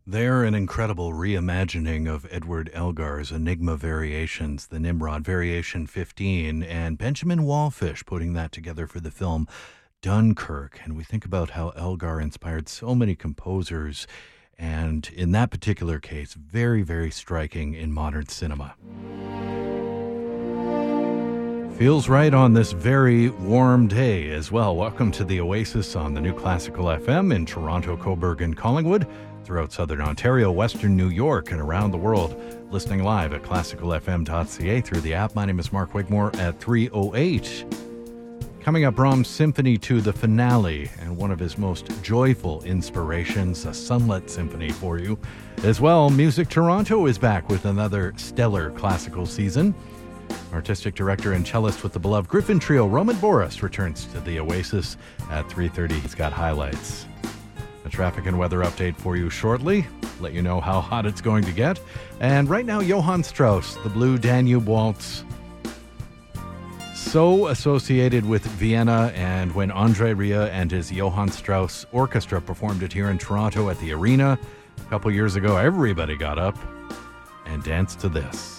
They're an incredible reimagining of Edward Elgar's Enigma Variations, the Nimrod Variation 15, and Benjamin Wallfish putting that together for the film Dunkirk. And we think about how Elgar inspired so many composers, and in that particular case, very, very striking in modern cinema. Feels right on this very warm day as well. Welcome to the Oasis on the New Classical FM in Toronto, Cobourg, and Collingwood, throughout Southern Ontario, Western New York, and around the world. Listening live at classicalfm.ca through the app. My name is Mark Wigmore at 3:08. Coming up, Brahms' Symphony to the finale, and one of his most joyful inspirations, a Sunlit Symphony for you. As well, Music Toronto is back with another stellar classical season. Artistic director and cellist with the beloved Griffin Trio, Roman Boris, returns to the Oasis at 3:30. He's got highlights. A traffic and weather update for you shortly. Let you know how hot it's going to get. And right now, Johann Strauss, the Blue Danube Waltz. So associated with Vienna, and when Andre Rieu and his Johann Strauss Orchestra performed it here in Toronto at the Arena a couple years ago, everybody got up and danced to this.